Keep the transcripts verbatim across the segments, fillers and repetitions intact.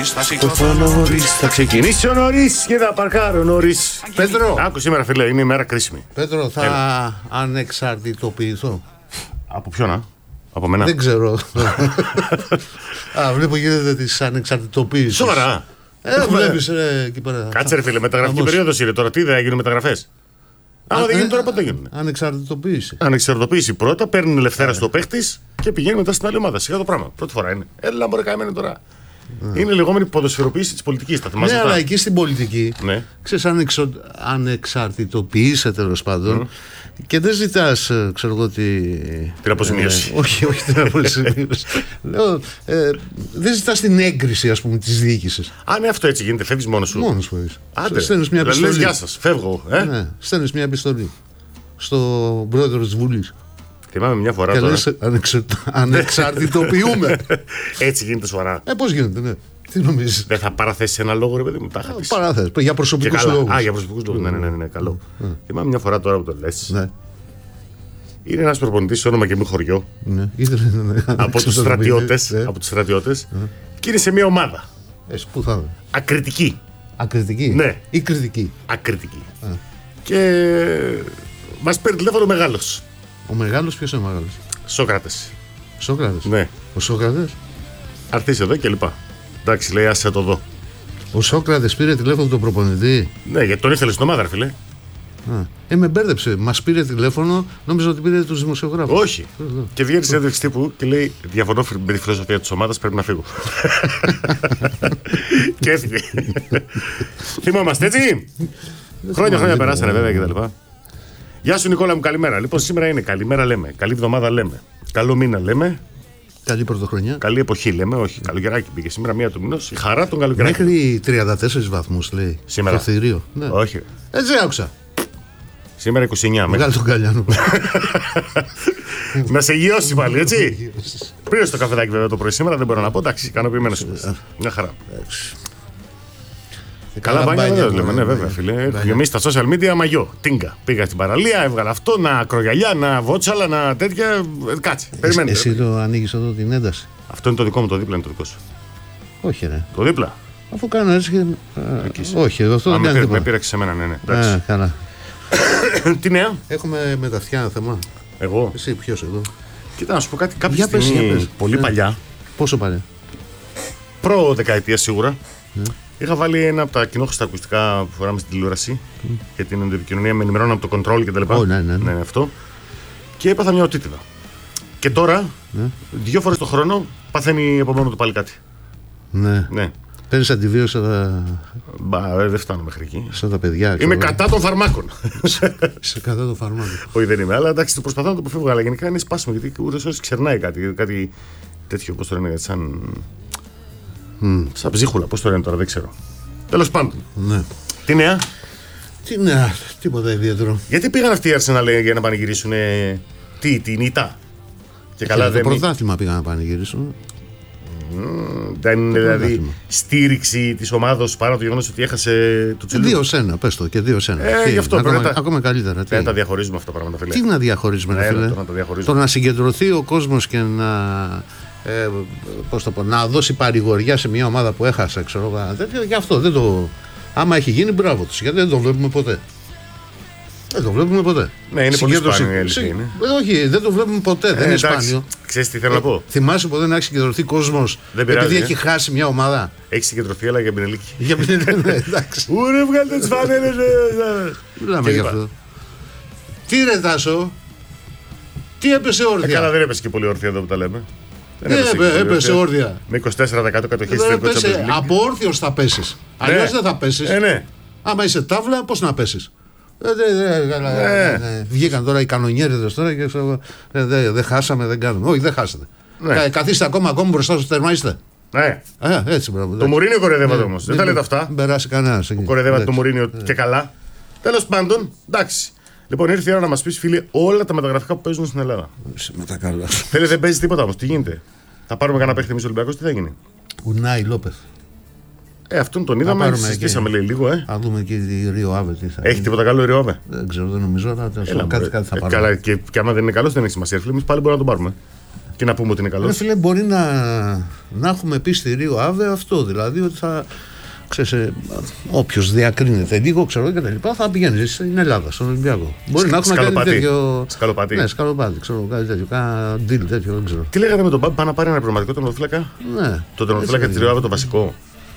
νωρίς, θα σηκωθώ νωρίς, θα ξεκινήσει ο νωρίς και θα παρκάρω νωρίς. Πέτρο. Άκου σήμερα, φίλε, είναι η μέρα κρίσιμη. Πέτρο, θα Έλα. ανεξαρτητοποιηθώ. Από ποιον, α? Από μένα. Δεν ξέρω. Α, βλέπω γίνεται της ανεξαρτητοποίησης. Σοβαρά. Ε, βλέπεις ρε, εκεί πέρα. Κάτσε ρε φίλε, μεταγραφική περίοδος είναι τώρα. Τι δεν έγινουν μεταγραφές? Άμα δεν γίνουν τώρα, πότε γίνουν? Ανεξαρτητοποίηση. Ανεξαρτητοποίηση πρώτα, παίρνει ελευθέρα στο παίχτης και πηγαίνει μετά στην άλλη ομάδα. Σιγά το πράγμα. Πρώτη φορά είναι. Έλα, μπορεί καημένο τώρα. Είναι η λεγόμενη ποδοσφαιροποίηση της πολιτικής. Τα θυμάσαι Ναι, αυτά? αλλά εκεί στην πολιτική, Ναι. ξέρεις, ανεξο... ανεξαρτητοποιείσαι τέλος πάντων mm. και δεν ζητάς, ξέρω εγώ, τη... την αποζημίωση. Ε, όχι, όχι την αποζημίωση. Λέω, ε, δεν ζητάς την έγκριση, ας πούμε, της διοίκησης. Α, ναι, αυτό έτσι γίνεται. Φεύγεις μόνος σου. Μόνος σου έχεις. Άντε. Στέλνεις μια Δηλαδή, επιστολή. λες, γεια σας, φεύγω. Ε? Ναι, στέλνεις μια επιστολή στον πρόεδρο της Βουλής. Θυμάμαι μια φορά Και τώρα. λες, ανεξε... ανεξαρτητοποιούμε. Έτσι γίνεται σοβαρά. Ε, πώς γίνεται, ναι. Τι νομίζεις? Δεν θα παραθέσεις ένα λόγο, ρε παιδί μου, τα είχα πεις. Παράθεση, για προσωπικούς λόγους. Α, για προσωπικούς λόγους. Ναι, ναι, ναι, ναι, καλό. Θυμάμαι μια φορά τώρα που το λες. Ναι. Είναι ένας προπονητής, όνομα και μη χωριό. Ναι. Ήθελε, ναι, από τους στρατιώτες. ναι. Από τους στρατιώτες. Και είναι σε μια ομάδα. Εσύ, πού θα είναι? Ακριτική. Ακριτική. Ναι. Ή κριτική. Ακριτική. Και μας παίρνει τηλέφωνο μεγάλος. Ο μεγάλος, ποιος είναι ο μεγάλος? Σόκρατες. Σόκρατες. Ναι. Ο Σόκρατες. Αρθείς εδώ και λοιπά. Εντάξει, λέει, άσε το δω. Ο Σόκρατες πήρε τηλέφωνο τον προπονητή. Ναι, γιατί τον ήθελε στην ομάδα, ρε φίλε. Α. Ε, με μπέρδεψε. Μας πήρε τηλέφωνο, νόμιζα ότι πήρε τους δημοσιογράφους. Όχι. Και βγαίνει συνέντευξη τύπου και λέει: διαφωνώ με τη φιλοσοφία της ομάδας, πρέπει να φύγω. Και έφυγε. Θυμόμαστε έτσι. Χρόνια χρόνια περάσανε βέβαια κτλ. Γεια σου Νικόλα μου, καλημέρα. Λοιπόν, σήμερα είναι καλημέρα λέμε. Καλή εβδομάδα λέμε. Καλό μήνα λέμε. Καλή πρωτοχρονιά. Καλή εποχή λέμε. Όχι, καλοκαιράκι πήγε σήμερα, μία του μηνός. Η χαρά των καλοκαιράκων. Μέχρι τριάντα τέσσερις βαθμούς λέει. Σήμερα. Στο ευθύριο. Ναι. Όχι. Έτσι άκουσα. Σήμερα είκοσι εννιά. Μεγάλο τον Καλιάνο. Να σε γιώσει πάλι, έτσι. Πήρε το καφεδάκι βέβαια το πρωί σήμερα, δεν μπορώ να πω. Εντάξει, ικανοποιημένο είμαι. Μια χαρά. Καλά μπάνια δεν λέμε, ναι, βέβαια, φίλε. Εμείς στα social media μαγιό. Τίνκα. Πήγα στην παραλία, έβγαλα αυτό, να ακρογιαλιά, να βότσαλα, να τέτοια. Κάτσε. Περιμένετε. Εσύ το ανοίγεις εδώ την ένταση. Αυτό είναι το δικό μου, το δίπλα είναι το δικό σου. Όχι, ρε. Το δίπλα. Αφού κάνω έτσι και. Όχι, εδώ αυτό δεν κάνει τίποτα. Με πήραξε σε μένα, ναι, ναι. Α, καλά. Τι νέα? Έχουμε με τα αυτιά ένα θέμα. Εγώ. Εσύ ποιος εδώ? Κοίτα να σου πω κάτι. Κάποια Για πες, στιγμή για πες. πολύ Ε. παλιά, Πόσο παλιά? προ δεκαετία σίγουρα, Ναι. είχα βάλει ένα από τα κοινόχρηστα ακουστικά που φοράμε στην τηλεόραση για την επικοινωνία με ενημερώνω από το control και τα λοιπά. Ω, ναι, ναι, ναι. ναι, αυτό. Και έπαθα μια οτίτιδα. Και τώρα, Ναι. δύο φορές το χρόνο, παθαίνει από μόνο του πάλι κάτι. Ναι. Ναι. Παίρνεις αντιβίωση σαν τα, Μπα, ε, δεν φτάνω μέχρι εκεί. σαν τα παιδιά. Είμαι ξέρω. κατά των φαρμάκων. Σε κατά το φαρμάκο. Όχι, δεν είμαι, αλλά εντάξει, το προσπαθώ να το αποφύγω. Αλλά γενικά είναι σπάσιμο γιατί ούτως ή άλλως ξερνάει κάτι, κάτι τέτοιο, πώς το λένε, σαν. Mm. Σαν ψίχουλα, πώς το λένε τώρα, δεν ξέρω. Τέλος πάντων. Ναι. Τι νέα? Τι ναι, τίποτα ιδιαίτερο. Γιατί πήγαν αυτοί οι Arsenal λέει, για να πανηγυρίσουν τι, την ήττα. Και καλά το δεν πρωτάθλημα πήγαν να πανηγυρίσουν. δεν είναι δηλαδή πρωτάθλημα. στήριξη της ομάδος παρά το γεγονός ότι έχασε το τσιλού. Δύο σένα, πες το, και δύο σένα. Ε, Τι, γι' αυτό ακόμα, πρέπει να τα- ακόμα καλύτερα. Τι, Δεν τα διαχωρίζουμε αυτά τα πράγματα, φίλε. τι να διαχωρίζουμε, ρε Έλα, φίλε. το να τα διαχωρίζουμε. Το να συγκεντρωθεί ο κόσμος και να. Ε, πώς το πω, να δώσει παρηγοριά σε μια ομάδα που έχασε, ξέρω εγώ, ένα τέτοιο, γι' αυτό δεν το. Άμα έχει γίνει, μπράβο τους, γιατί δεν το βλέπουμε ποτέ. Δεν το βλέπουμε ποτέ. Ναι, είναι πολύ Συγκέντρωση- σπάνιο η αλήθεια Συ- είναι. Ε, όχι, δεν το βλέπουμε ποτέ. δεν είναι εντάξει. σπάνιο. Ξέρεις τι θέλω να πω. Θυμάσαι ποτέ να έχει συγκεντρωθεί κόσμος Δεν πειράζει, επειδή ε. έχει χάσει μια ομάδα. Έχει συγκεντρωθεί, αλλά για πινελίκη. Για μην είναι, εντάξει. Ούρε, βγάλτε τις φανέλες. ε, ε. Μιλάμε Και γι' είπα. αυτό. Τι ρε Τάσο, τι έπεσε Ε, όρθια. Καλά, δεν έπεσε και πολύ όρθια εδώ που τα λέμε. Δεν Τι έπεσε έπε- και πολύ έπεσε όρθια. Με είκοσι τέσσερα τοις εκατό κατοχή Δεν στην έπεσε, Champions League. από όρθιος θα πέσεις. Αλλιώς δεν θα πέσεις. Ε, ναι. Άμα είσαι τάβλα, πώς να πέσεις. Ε, δε- δε- καλά, Ναι. ναι. Βγήκαν τώρα οι κανονιέριδες τώρα και ξέρω, ε, δεν δε χάσαμε, δεν κάνουμε. Όχι, δεν χάσατε. Ναι. Κα- Καθίστε ακόμα ακόμα μπροστά στο τέρμα είστε. Ναι. Ε, έτσι μπράβο. Το Μουρίνιο κορεδεύατε Ναι. όμως. Δεν τα λέτε αυτά. Δεν περάσει κανένας εκεί. Κορεδεύατε το Εντάξει. Μουρίνιο και καλά. Τέλος πάντων, εντάξει. Λοιπόν, ήρθε η ώρα να μας πεις, φίλε, όλα τα μεταγραφικά που παίζουν στην Ελλάδα. Με τα καλά. Θέλει, δεν παίζει τίποτα όμως. Τι γίνεται? Θα πάρουμε κανένα παίχτη εμείς Ολυμπιακός, τι θα γίνει? Ουνάι Λόπεθ. Ε, αυτόν τον είδαμε, πάρουμε συζητήσαμε και- λέει λίγο, ε. Α δούμε και τη Ρίο Άβε τι θα Έχει γίνει. τίποτα καλό η Ριόβε? Δεν ξέρω, δεν νομίζω, αλλά τέλος Έλα, πάντων, κάτι, μωρέ. κάτι θα Ε, πάρουμε. Καλά, και, και άμα δεν είναι καλό, δεν έχει σημασία. Φίλε, εμείς πάλι μπορούμε να τον πάρουμε. Και να πούμε ότι είναι καλό. Ναι, φίλε, μπορεί να, να έχουμε πει στη Ρίο Αβε αυτό. Δηλαδή ότι θα. Ξέρεις, όποιος διακρίνεται λίγο, ξέρω και τα λοιπά, θα πηγαίνει στην Ελλάδα, στον Ολυμπιακό. Μπορεί Σ, να έχουμε κάτι τέτοιο. Σκαλοπάτι. Ναι, σκαλοπάτι, ξέρω κάτι τέτοιο. Κάνα deal τέτοιο, δεν ξέρω. Τι λέγατε με τον Μπάμπη, πάει να πάρει ένα πνευματικό τερματοφύλακα. Ναι. Το τερματοφύλακα τη Ρίο Αβε, το βασικό.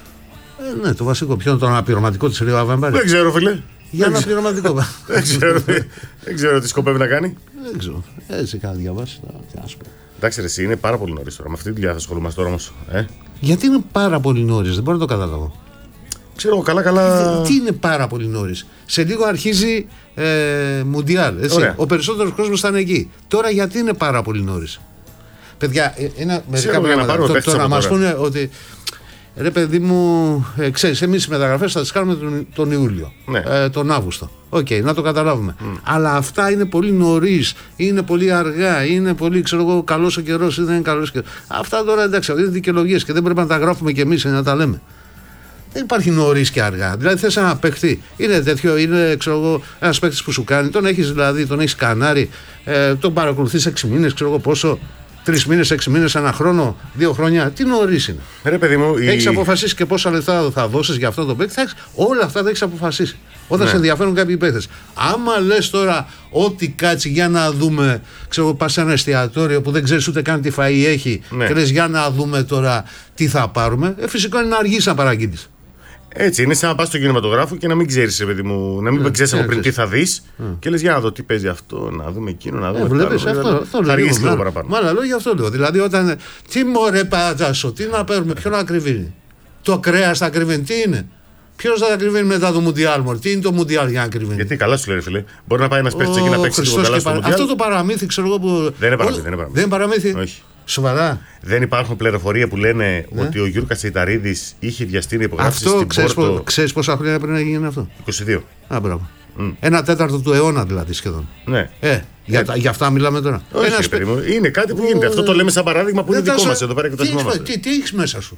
Ε, ναι, το βασικό. Ποιο είναι το αναπληρωματικό τη Ρίο Αβε, δεν ξέρω, φίλε. Για αναπληρωματικό. δεν, ξέρω, δεν ξέρω τι σκοπεύει να κάνει. Δεν ξέρω. Έτσι είχα διαβάσει. Εντάξει, ρε, εσύ είναι πάρα πολύ νωρίς τώρα. Με αυτή τη δουλειά θα ασχολούμαστε τώρα όμως. Ε? Γιατί είναι πάρα πολύ νωρίς, δεν μπορώ να το καταλάβω. Ξέρω, καλά, καλά. Τι είναι πάρα πολύ νωρίς. Σε λίγο αρχίζει ε, Μουντιάλ. Ο περισσότερος κόσμος θα είναι εκεί. Τώρα γιατί είναι πάρα πολύ νωρίς. Παιδιά, ένα μερικά πράγματα. Τώρα μας πούνε ότι. Ρε παιδί μου, ε, ξέρεις, εμείς οι μεταγραφές θα τις κάνουμε τον, τον Ιούλιο, ναι. ε, τον Αύγουστο. Οκ, okay, να το καταλάβουμε. Mm. Αλλά αυτά είναι πολύ νωρίς, είναι πολύ αργά, είναι πολύ, ξέρω εγώ, καλός ο καιρός ή δεν είναι καλός καιρός. Αυτά τώρα εντάξει, είναι δικαιολογίες και δεν πρέπει να τα γράφουμε κι εμείς να τα λέμε. Δεν υπάρχει νωρίς και αργά. Δηλαδή θες ένα παίχτη, είναι τέτοιο, είναι ξέρω εγώ, ένας παίχτης που σου κάνει, τον έχεις δηλαδή, τον έχεις κανάρι, ε, τον παρακολουθείς έξι μήνες, ξέρω εγώ πόσο. Τρεις μήνες, έξι μήνες, ένα χρόνο, δύο χρόνια. Τι νωρίς είναι. Ρε παιδί μου, έχεις η... αποφασίσει και πόσα λεφτά θα δώσεις για αυτό το παίκτη. Όλα αυτά τα έχεις αποφασίσει. Όταν ναι. σε ενδιαφέρουν κάποιοι παίκτες. Άμα λες τώρα ό,τι κάτσει για να δούμε, ξέρω, πας σε ένα εστιατόριο που δεν ξέρεις ούτε καν τι φαΐ έχει ναι. και λες για να δούμε τώρα τι θα πάρουμε, ε, φυσικά είναι να αργείς να παραγγείλεις. Έτσι, είναι σαν να πας στο κινηματογράφο και να μην ξέρεις, παιδί μου, να μην ναι, ξέρεις από πριν τι θα δεις mm. και λες για να δω τι παίζει αυτό, να δούμε εκείνο, να δούμε. Ε, βλέπεις, αυτό, αυτό, αυτό θα αργήσεις λίγο παραπάνω. Μάλλον λόγια αυτό λέω. Δηλαδή, όταν. Τι μωρέ πατάσο, τι να παίρνουμε, ποιο να ακριβίνει. Το κρέας θα ακριβίνει, τι είναι. Ποιος θα ακριβίνει μετά το Μουντιάλ, μωρέ, τι είναι το Μουντιάλ για να ακριβίνει. Γιατί καλά σου λέει, φίλε. Μπορεί να πάει ένας παίκτης εκεί να παίξει λίγο καλά στο Μουντιάλ. Αυτό το παραμύθι, ξέρω εγώ που. Δεν είναι παραμύθι. Σοβαρά. Δεν υπάρχουν πληροφορίες που λένε ναι. ότι ο Γιούρκας Τσεϊταρίδης είχε βιαστεί να υπογράψει στην ξέρεις Πόρτο. Πο, ξέρεις πόσα χρόνια πρέπει να γίνει αυτό. είκοσι δύο. Α, μπράβο. Mm. Ένα τέταρτο του αιώνα δηλαδή σχεδόν. Ναι. Ε, για, ε. τα, για αυτά μιλάμε τώρα. Όχι, Ένα σπε... είναι κάτι που γίνεται. Ο... Αυτό το λέμε σαν παράδειγμα που είναι δικό μας εδώ πέρα και το θυμόμαστε. Τι, τι έχεις μέσα σου.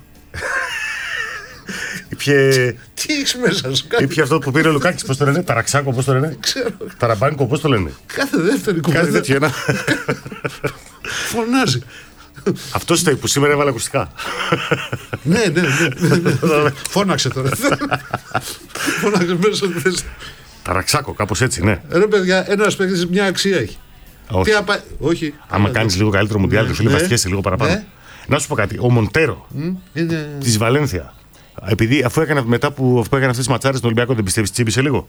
Ήπιε... Τι έχεις μέσα σου. Ήπιε αυτό που πήρε ο Λουκάκης, πώς το λένε, ταραξάκο, πώς το λένε. Ταραμπάνικο, πώς το λένε. Κάθε δεύτερη κουβέντα. Κάθε τέτοιο ένα. Φωνάζει. Αυτός ήταν που σήμερα έβαλε ακουστικά. Ναι, ναι, ναι. Φώναξε τώρα. Φώναξε μέσα στο θέση. Ταραξάκο, κάπως έτσι, ναι. Ρε παιδιά, ένας παίκτης μια αξία έχει. Όχι. Απα... Όχι. Άμα κάνεις λίγο καλύτερο Μουντιάλ, φίλε, βαστιέσαι λίγο παραπάνω. Να σου πω κάτι. Ο Μοντέρο της Βαλένθια. Επειδή αφού έκανε μετά που έκανε αυτές τις ματσάρες στον Ολυμπιακό, δεν πιστεύεις τσίμπησε λίγο.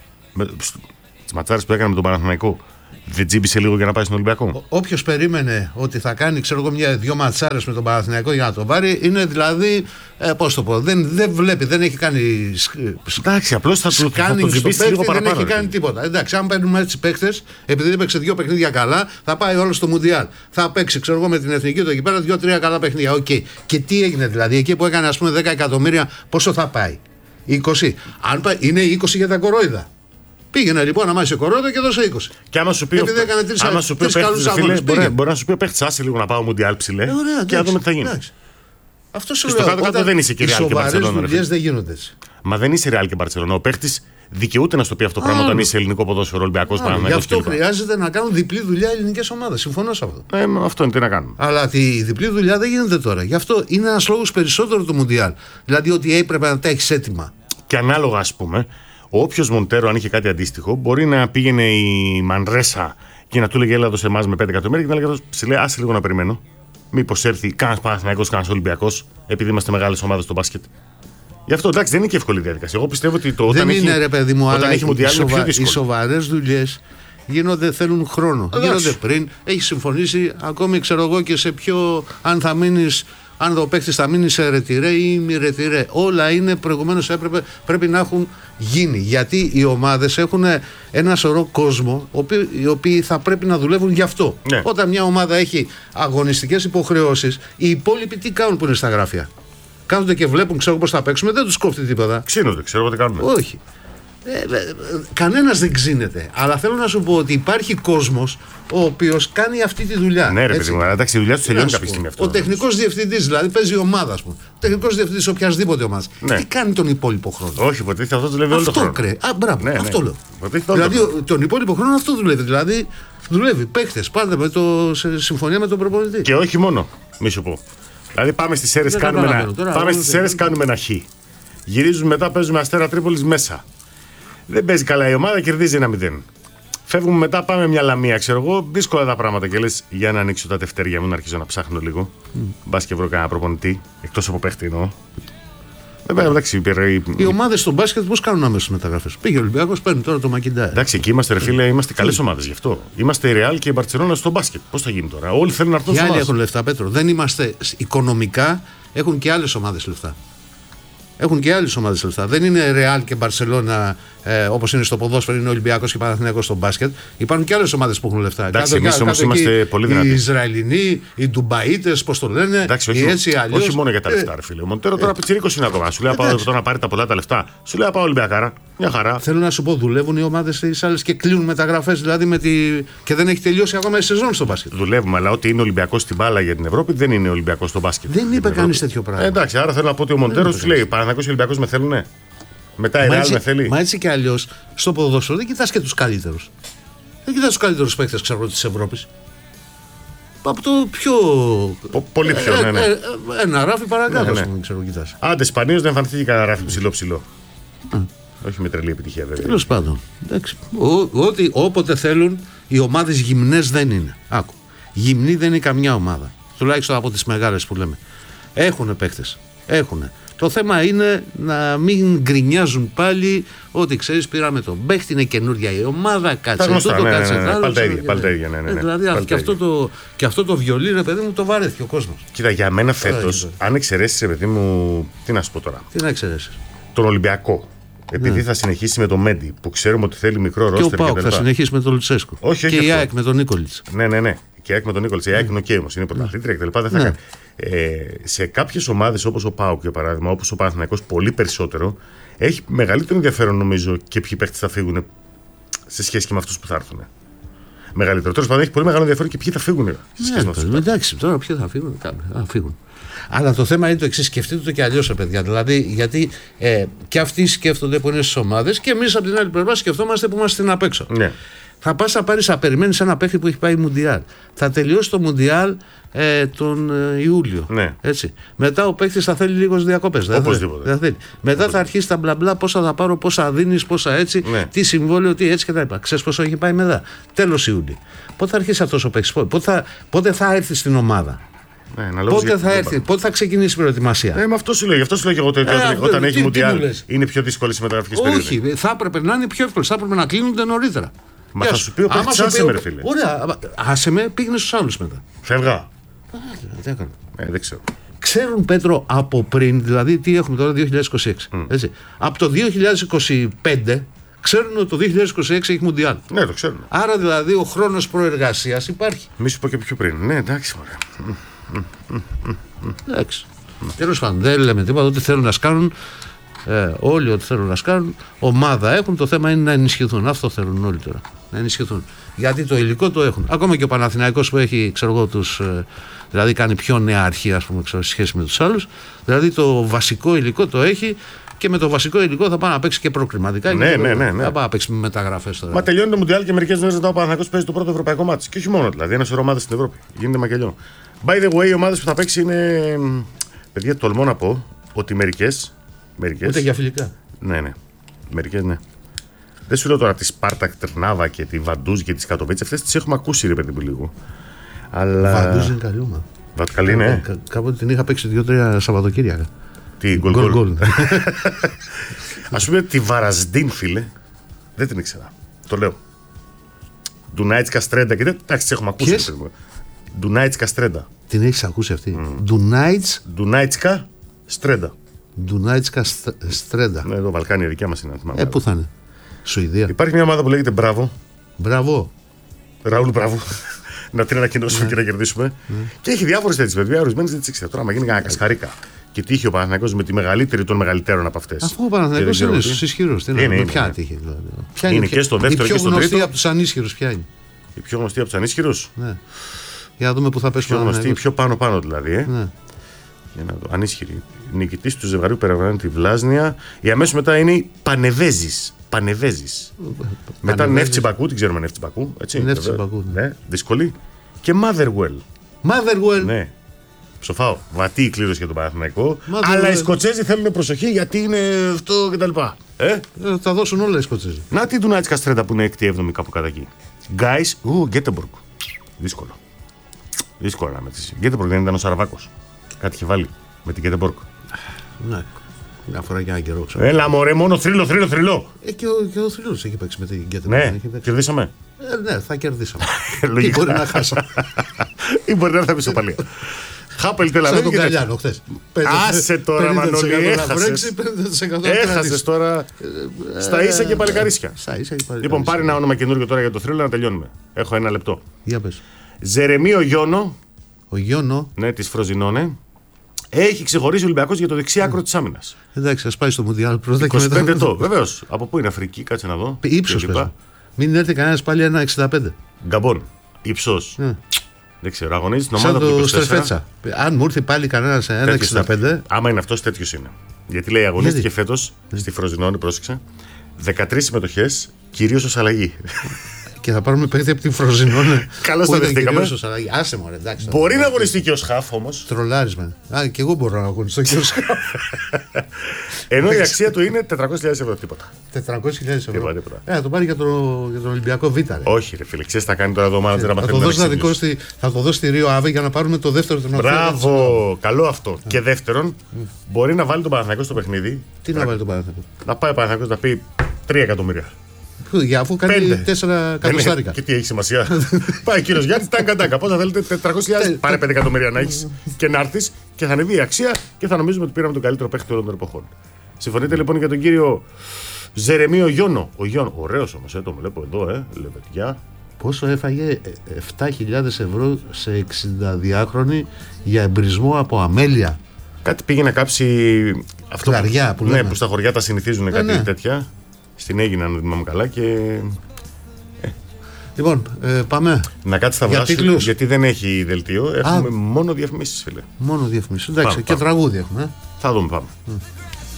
Τις ματσάρες που έκανε με τον Παναθηναϊκό. Δεν τσίμπησε λίγο για να πάει στον Ολυμπιακό. Όποιος περίμενε ότι θα κάνει ξέρω εγώ μια-δυο ματσάρες με τον Παναθηναϊκό για να τον πάρει, είναι δηλαδή. Ε, πώς το πω, δεν, δεν βλέπει, δεν έχει κάνει. Εντάξει, απλώς θα του κάνει το τσιμπήσει λίγο παραπάνω. Δεν έχει κάνει τίποτα. Εντάξει, αν παίρνουμε έτσι παίκτες, επειδή έπαιξε δύο παιχνίδια καλά, θα πάει όλο στο Μουντιάλ. Θα παίξει, ξέρω εγώ, με την εθνική του εκεί πέρα δύο-τρία καλά παιχνίδια. Οκ. Okay. Και τι έγινε δηλαδή, εκεί που έκανε ας πούμε δέκα εκατομμύρια, πόσο θα πάει. είκοσι. Αν πάει, είναι είκοσι για τα κορόιδα. Πήγαινε λοιπόν να μάθει κορώδο και δώσε είκοσι. Και άμα σου πει ο παίχτης, μπορεί να σου πει ο παίχτης, άσε λίγο να πάω Μουντιάλ ψηλέ. Ε, ωραία, και να δούμε τι θα γίνει. Αυτό σου λέω. Στο κάτω-κάτω δεν είσαι και Ρεάλ και Μπαρσελόνα. Οι δουλειές δεν γίνονται έτσι. Μα δεν είσαι Ρεάλ και Μπαρσελόνα. Ο παίχτης δικαιούται να σου πει αυτό το πράγμα όταν είσαι ελληνικό ποδόσφαιρο, Ολυμπιακός Παναθηναϊκός. Γι' αυτό χρειάζεται να κάνουν διπλή δουλειά ελληνικές ομάδες. Συμφωνώ σε αυτό. Ε, αυτό είναι τι να κάνουμε. Αλλά τη διπλή δουλειά δεν γίνεται τώρα. Γι' αυτό είναι ένας λόγος περισσότερο του Μουντιάλ. Δηλαδή ότι έπρεπε να τα έχει έτοιμα. Και ανάλογα, ας πούμε. Όποιος Μοντέρο, αν είχε κάτι αντίστοιχο, μπορεί να πήγαινε η Μανρέσα και να του λέγε έλα εδώ σε εμάς με πέντε εκατομμύρια και να λέγε ψηλέ, άσε λίγο να περιμένω. Μήπως έρθει κανένας Παναθηναϊκός, κανένας Ολυμπιακός, επειδή είμαστε μεγάλες ομάδες στο μπάσκετ. Γι' αυτό εντάξει, δεν είναι και εύκολη διαδικασία. Εγώ πιστεύω ότι το δεν όταν είναι έχει, ρε παιδί μου, αλλά έχει Μουντιάλ είναι πιο δύσκολο. Οι σοβαρές δουλειές γίνονται, θέλουν χρόνο. Εντάξει. Γίνονται πριν, έχει συμφωνήσει ακόμη ξέρω εγώ και σε ποιο, αν θα μείνεις. Αν το παίκτης θα μείνει σε ρετυρέ ή μη ρετυρέ. Όλα είναι προηγουμένως έπρεπε, πρέπει να έχουν γίνει. Γιατί οι ομάδες έχουν ένα σωρό κόσμο, οι οποίοι θα πρέπει να δουλεύουν γι' αυτό. Ναι. Όταν μια ομάδα έχει αγωνιστικές υποχρεώσεις, οι υπόλοιποι τι κάνουν που είναι στα γράφια. Κάθονται και βλέπουν, ξέρω πώς θα παίξουμε, δεν τους κόφτει τίποτα. Ξύνονται, ξέρω τι κάνουμε. Όχι. Ε, ε, κανένας δεν ξύνεται. Αλλά θέλω να σου πω ότι υπάρχει κόσμος ο οποίος κάνει αυτή τη δουλειά. Ναι, ρε παιδί μου, εντάξει, η δουλειά του τελειώνει κάποια στιγμή αυτό. Ο τεχνικός διευθυντής, δηλαδή παίζει η ομάδα, ας πούμε. Ο τεχνικός διευθυντής οποιασδήποτε ομάδα. Ναι. Τι κάνει τον υπόλοιπο χρόνο? Όχι, υποτίθεται αυτό δουλεύει όλο τον χρόνο. Κρέ. Α, μπράβο, ναι, αυτό ναι. λέω. Υποτίθεται Δηλαδή τον, τον υπόλοιπο χρόνο αυτό δουλεύει. Δηλαδή δουλεύει παίχτες, πάντα με το, σε συμφωνία με τον προπονητή. Και όχι μόνο, μη σου πω. Δηλαδή πάμε στις αίρες, κάνουμε, ένα, τώρα, πάμε στις αίρες κάνουμε ένα χ. Γυρίζουμε μετά, παίζουμε Αστέρα Τρίπολης μέσα. Δεν παίζει καλά η ομάδα, κερδίζει ένα μηδέν. Φεύγουμε μετά, πάμε μια Λαμία, ξέρω εγώ. Δύσκολα τα πράγματα και λες για να ανοίξω τα τευτέρια μου, να αρχίσω να ψάχνω λίγο. Mm. Μπα και βρω κανένα προπονητή, εκτός από παίχτη εννοώ. Δεν εντάξει, οι οι ομάδες στο μπάσκετ πώς κάνουν άμεσες μεταγραφές? Πήγε ο Ολυμπιακός, παίρνει τώρα το Μακιντάι. Εντάξει, εκεί είμαστε, ρε φίλε, είμαστε καλές ομάδες γι' αυτό. Είμαστε η Ρεάλ και η Μπαρτσελόνα στο μπάσκετ. Πώς θα γίνει τώρα? Όλοι θέλουν να έρθουν. Και άλλοι έχουν λεφτά, Πέτρο. Δεν είμαστε οικονομικά, έχουν και άλλες ομάδες λεφτά. Έχουν και άλλες ομάδες λεφτά. Δεν είναι Ρεάλ και Μπαρσελόνα ε, όπως είναι στο ποδόσφαιρο, είναι Ολυμπιακός και Παναθηναϊκός στο μπάσκετ. Υπάρχουν και άλλες ομάδες που έχουν λεφτά. Εντάξει, εμείς όμως είμαστε πολύ δυνατοί. Οι Ισραηλινοί, οι Ντουμπαΐτες, πώς το λένε. Εντάξει, όχι, έτσι, αλλιώς, όχι μόνο για τα λεφτά, ρε φίλε. Ο Μοντέρο τώρα πιτσιρίκος είναι ακόμα. Σου λέει πάω να πάρει τα πολλά τα λεφτά. Σου λέει πάω Ολυμπιακάρα. Μια χαρά. Θέλω να σου πω, δουλεύουν οι ομάδες τις άλλες και κλείνουν μεταγραφές δηλαδή με τη... και δεν έχει τελειώσει ακόμα η σεζόν στο μπάσκετ. Δουλεύουμε, αλλά ότι είναι Ολυμπιακός στην μπάλα για την Ευρώπη δεν είναι Ολυμπιακός στο μπάσκετ. Δεν είπε κανείς τέτοιο πράγμα. Ε, εντάξει, άρα θέλω να πω ότι ο Μοντέρο σου λέει Παναθηναϊκός και Ολυμπιακός με θέλουνε. Μετά η Ρεάλ με θέλει. Μα έτσι και αλλιώς στο ποδόσφαιρο δεν κοιτάς και τους καλύτερους. Δεν κοιτάς τους καλύτερους παίκτες, ξέρω, της Ευρώπης. Από το πιο. Πο, πολύ πιο, ε, ναι, ναι. Ε, ένα ράφι παρακάτω, ναι, ναι, ναι. ναι. ξέρω, κοιτάς. Άντε, σπανίως δεν εμφανιστεί και κανένα ράφι ψηλό-ψηλό. Mm. Όχι με τρελή επιτυχία, βέβαια. Τέλος πάντων. Ότι όποτε θέλουν, οι ομάδες γυμνές δεν είναι. Άκου. Γυμνή δεν είναι καμιά ομάδα. Τουλάχιστον από τις μεγάλες που λέμε. Έχουνε παίκτες. Έχουνε. Το θέμα είναι να μην γκρινιάζουν πάλι ότι ξέρεις πήραμε τον παίχτη, είναι καινούργια η ομάδα, κάτσε γνωστά, αυτό, ναι, κάτσε ναι, ναι, άλλο. Πάλι τα ίδια, πάλι τα ίδια, ναι, ναι, ναι. Δηλαδή πάλι και, αυτό το, και αυτό το βιολί, ρε παιδί μου, το βαρέθηκε ο κόσμος. Κοίτα, για μένα φέτος, αν εξαιρέσεις, ρε παιδί μου, τι να σου πω τώρα. Τι να εξαιρέσεις? Τον Ολυμπιακό. Επειδή ναι. θα συνεχίσει με τον Μέντι, που ξέρουμε ότι θέλει μικρό ρόστερ. Και ο Πάοκ θα συνεχίσει με τον Λουτσέσκο. Όχι, και όχι η ΑΕΚ με τον Νίκολιτς. Ναι, ναι, ναι. Και η ΑΕΚ με τον Νίκολιτς. Η ΑΕΚ είναι οκ όμως. Είναι πρωταθλήτρια κτλ. Δεν θα κάνει. Ε, σε κάποιες ομάδες όπως ο ΠΑΟΚ για παράδειγμα, όπως ο Παναθηναϊκός, πολύ περισσότερο, έχει μεγαλύτερο ενδιαφέρον νομίζω και ποιοι παίκτες θα φύγουν σε σχέση και με αυτούς που θα έρθουν. Μεγαλύτερο. Τέλος πάντων, έχει πολύ μεγάλο ενδιαφέρον και ποιοι θα φύγουν. Ναι, εντάξει, τώρα ποιοι θα φύγουν. Θα φύγουν. Αλλά το θέμα είναι το εξής, σκεφτείτε το και αλλιώς, παιδιά. Δηλαδή, γιατί ε, και αυτοί σκέφτονται που είναι στις ομάδες και εμείς από την άλλη πλευρά σκεφτόμαστε που είμαστε στην απ' έξω. Ναι. Θα πας να πάρεις, να περιμένεις ένα παίχτη που έχει πάει Μουντιάλ. Θα τελειώσει το Μουντιάλ ε, τον ε, Ιούλιο. Ναι. Έτσι. Μετά ο παίχτης θα θέλει λίγος διακοπές. Οπωσδήποτε. Θα θέλει. Μετά θα αρχίσει τα μπλα μπλα, πόσα θα πάρω, πόσα δίνεις, πόσα έτσι, ναι. τι συμβόλαιο, τι έτσι κτλ. Ξέρεις πόσο έχει πάει μετά. Τέλος Ιούλιο. Πότε θα αρχίσει αυτός ο παίχτης, πότε θα, πότε θα έρθει στην ομάδα. Ναι, πότε θα έρθει, πότε θα ξεκινήσει η προετοιμασία. Ε, με αυτό σου λέω, γι' αυτό σου λέω και εγώ ότι ε, όταν έχει Μουντιάλ είναι πιο δύσκολη η μεταγραφική περίοδο. Όχι, θα έπρεπε να είναι πιο εύκολο, θα έπρεπε να κλείνονται νωρίτερα. Μα θα σου πει ο παίκτης άσε με, ρε φίλε. Ωραία, άσε με, πήγαινε στους άλλους μετά. Φεύγα. Τι έκανα. Ε, δεν ξέρω. Ξέρουν, Πέτρο, από πριν, δηλαδή τι έχουμε τώρα, δύο χιλιάδες είκοσι έξι. Mm. Έτσι. Από το δύο χιλιάδες είκοσι πέντε ξέρουν ότι το δύο χιλιάδες είκοσι έξι έχει Μουντιάλ. Ναι, το ξέρουν. Άρα δηλαδή ο χρόνος προεργασίας υπάρχει. Μη σου πω και πιο πριν. Ναι, εντάξει, μωρέ. Εντάξει. Τέλος πάντων, δεν λέμε τίποτα, ό,τι θέλουν να σκάνουν. Ε, όλοι ό,τι θέλουν να σκάνουν, ομάδα έχουν. Το θέμα είναι να ενισχυθούν. Αυτό θέλουν όλοι τώρα. Να ενισχυθούν. Γιατί το υλικό το έχουν. Ακόμα και ο Παναθηναϊκός που έχει, ξέρω εγώ, τους, ε, δηλαδή κάνει πιο νέα αρχή, ας πούμε, ξέρω, σε σχέση με τους άλλους. Δηλαδή το βασικό υλικό το έχει και με το βασικό υλικό θα πάει να παίξει και προκριματικά. Ναι, και ναι, ναι, ναι. Θα πάει να παίξει με μεταγραφές τώρα. Μα τελειώνει το Μουντιάλ και μερικές μέρες μετά ο Παναθηναϊκός παίζει το πρώτο ευρωπαϊκό μάτι. Και όχι μόνο δηλαδή, ένα σωρό ομάδες στην Ευρώπη. Γίνεται μακελιό. By the way, οι ομάδες που θα παίξει είναι. Παιδιά, τολμώ να πω ότι μερικές. Μερικές... Ούτε για φιλικά. Ναι, ναι. Μερικές, ναι. Δεν σου λέω τώρα τη Σπάρτακ Τρνάβα και τη Βαντούζ και τη Κατοβίτση. Αυτές τις έχουμε ακούσει, ρε παιδί μου, λίγο. Αλλά. Βαντούζ είναι καλή ομάδα. Καλή, ναι. Κα, κάποτε την είχα παίξει δύο-τρία Σαββατοκύριακα. Τι γκολ γκολ. Ας πούμε τη Βαρασντίν, φίλε. Δεν την ήξερα. Το λέω. Ντουνάιτς Στρέντα και δεν. Εντάξει, έχουμε ακούσει. Ντουνάιτς Στρέντα. Την έχεις ακούσει αυτή. Ντουνάιτς. Ντουνάιτσκα Στρέντα. Ντουνάιτσκα Στρέντα. Ναι, εδώ Βαλκάνια δικιά μας είναι. Ε, πού θα είναι. Σουηδία. Υπάρχει μια ομάδα που λέγεται Μπράβο. Μπράβο. Ραούλ, μπράβο. Να την ανακοινώσουμε και να κερδίσουμε. Και έχει διάφορες τέτοιες παιδιά. Ορισμένες δεν τις ήξερα. Τώρα, μα γίνει κανένα Κασκαρίκα και τύχει ο Παναθηναϊκός με τη μεγαλύτερη των μεγαλύτερων από αυτές. Αφού ο Παναθηναϊκός είναι ισχυρός. Είναι, είναι, ποια είναι. τύχη δηλαδή. Ποια είναι, είναι και στο δεύτερο και στο τρίτο. Η πιο γνωστή από τους ανίσχυρους ποια είναι. Η πιο γνωστή από τους ανίσχυρους. Ναι. Για να δούμε πού θα πέσουμε. Η πιο γνωστή, η πιο πάνω-πάνω δηλαδή. Ε. Ναι. Για να δω. Ανίσχυρη. Νικητής του ζευγαριού περιγράφει τη Βλάσνια. Η αμέσως μετά είναι η Πανεβέζης. Πανεβέζης. Μετά Νεύτσι Μπακού, την ξέρουμε Νεύτσι Μπακού. Νεύτσι Μπακού. Ναι, δύσκολη. Και Motherwell. Motherwell. Ναι. Ψοφάω. Βατή η κλήρωση για τον Παναθηναϊκό. Αλλά οι Σκοτσέζοι θέλουν προσοχή γιατί είναι αυτό κτλ. Ε? Ε, θα δώσουν όλα οι Σκοτσέζοι. Να τη Ντουνάιτς Καστρέτα που είναι έκτη έβδομη κάπου κατά εκεί. Γκάις, ου, Γκέτεμπορκ. Δύσκολο. Δύσκολο να με τις. Γκέτεμπορκ δεν ήταν ο Σαραβάκος. Κάτι είχε βάλει με την Γκέτεμπορκ. Ναι. Μια φορά για ένα καιρό ξέρω. Έλα μωρέ, μόνο θρύλο, θρύλο, θρύλο. Ε, και ο, και ο θρύλος έχει παίξει με την Γκέτεμπορκ. Ναι, κερδίσαμε. Ε, ναι, θα κερδίσαμε. Ή μπορεί να χάσαμε. Ή μπορεί να έρθει πισωπαλία. Χάπελ Τελαβίβ. Σαν τον Καλιάνο χθες. Άσε τώρα Μανώλη, έχασες. Έχασες τώρα στα ίσα και παλικαρίσια. Λοιπόν, πάρει ένα όνομα καινούργιο τώρα για το θρύλο να τελειώνουμε. Έχω ένα λεπτό. Για πες. Ζερεμίο Γιώνο. Ο Γιώνο. Ναι, της Φροζινόνε. Έχει ξεχωρίσει ο Ολυμπιακός για το δεξί άκρο της άμυνας. Εντάξει, ας πάει στο Μουντιάλ πρώτα και μετά. είκοσι πέντε ετών, βεβαίως. Από πού είναι Αφρική, κάτσε να δω. Ύψος πες. Μην έρθει κανένας πάλι ένα εξήντα πέντε. Γκαμπόν. Ύψος. Ναι. Δεν ξέρω, αγωνίζει την ομάδα του είκοσι τέσσερα. Στρεφέτσα. Αν μου έρθει πάλι κανένα σε ένα εξήντα πέντε. Άμα είναι αυτό, τέτοιο είναι. Γιατί λέει αγωνίστηκε φέτος στη Φροζινόνη, πρόσεξε. δεκατρείς συμμετοχές, κυρίως ως αλλαγή. Και θα πάρουμε παίκτη από τη Φροζινόνη. Καλώς το δεχτήκαμε. Άσε μωρέ, εντάξει. Μπορεί να αγωνιστεί και ως χαφ όμως. Τρολάρισμα. Α, και εγώ μπορώ να αγωνιστώ και ως χαφ. Ενώ η αξία του είναι τετρακόσιες χιλιάδες ευρώ, τίποτα. τετρακόσιες χιλιάδες ευρώ. Τίποτα, τίποτα. Ε, θα το πάρει για, το, για τον Ολυμπιακό Β. Ρε. Όχι, ρε φίλε, ξέρεις, θα κάνει τώρα το μάνατζερ να μαθαίνει. Θα το δώσει στη Ρίο Άβε για να πάρουμε το δεύτερο τον Μπράβο, καλό αυτό. Και δεύτερον, μπορεί να βάλει τον Παναθηναϊκό στο παιχνίδι. Τι να βάλει τον Παναθηναϊκό. Να πάει ο Παναθηναϊκός να πει τρία εκατομμύρια. Για αφού κάνει τέσσερα εκατοστάρικα. Και τι έχει σημασία. Πάει ο κύριο Γιάννη, τάκα τάκα. Πώ θα θέλετε τετρακόσιες χιλιάδες. Πάρε πέντε εκατομμύρια να έχει και να έρθει και θα ανεβεί η αξία και θα νομίζουμε ότι πήραμε τον καλύτερο παίχτη όλων των εποχών. Συμφωνείτε λοιπόν για τον κύριο Ζερεμίο Γιώνο. Ο Γιώνο, ωραίο όμω, ε, το βλέπω εδώ, ε, λεβετιά. Πόσο έφαγε επτά χιλιάδες ευρώ σε εξηνταδυάχρονη για εμπρισμό από αμέλεια. Κάτι πήγε να κάψει. Αυτό Κλαριά, που, που, ναι, που στα χωριά τα συνηθίζουν ε, κάτι ναι. τέτοια. Στην Έγινα, αν θυμάμαι καλά και. Ε. Λοιπόν, ε, πάμε. Να κάτσει τα βράσια για γιατί δεν έχει δελτίο. Έχουμε Α. μόνο διαφημίσεις, φίλε. Μόνο διαφημίσεις. Εντάξει, πάμε, και πάμε. Τραγούδια έχουμε. Ε. Θα δούμε, πάμε. Mm.